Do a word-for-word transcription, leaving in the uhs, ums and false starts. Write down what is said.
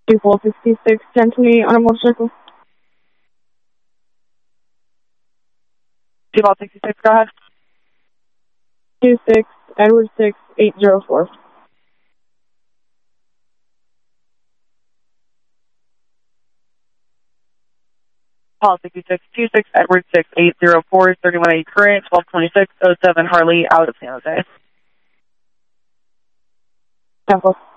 two four sixty-six, ten twenty-eight on a motorcycle. two four sixty-six, go ahead. two six, Edward six, eight zero four. Paul sixty-six, two six, Edward six, eight zero four, thirty-one eighty current, twelve twenty-six, oh seven Harley, out of San Jose. Temple.